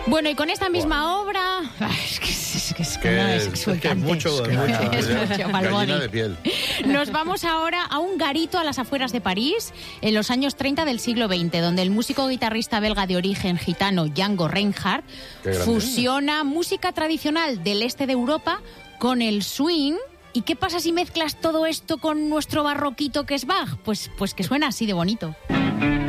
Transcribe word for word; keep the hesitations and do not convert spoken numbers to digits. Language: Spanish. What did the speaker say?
Bueno, y con esta misma obra... Ay, es que es, que es, que no es exultante. Es que mucho, es, que mucho, es mucho, gallina de piel. Nos vamos ahora a un garito a las afueras de París, en los años treinta del siglo veinte, donde el músico guitarrista belga de origen gitano Django Reinhardt fusiona música tradicional del este de Europa con el swing. ¿Y qué pasa si mezclas todo esto con nuestro barroquito que es Bach? Pues, pues que suena así de bonito.